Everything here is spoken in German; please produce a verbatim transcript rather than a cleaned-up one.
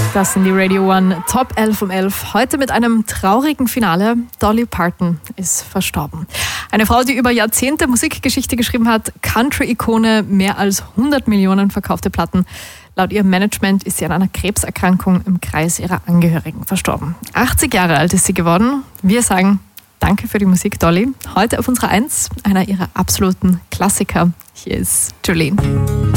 Das sind die Radio One Top elf um elf. Heute mit einem traurigen Finale. Dolly Parton ist verstorben. Eine Frau, die über Jahrzehnte Musikgeschichte geschrieben hat, Country-Ikone, mehr als hundert Millionen verkaufte Platten. Laut ihrem Management ist sie an einer Krebserkrankung im Kreis ihrer Angehörigen verstorben. achtzig Jahre alt ist sie geworden. Wir sagen danke für die Musik, Dolly. Heute auf unserer eins, einer ihrer absoluten Klassiker. Hier ist Jolene.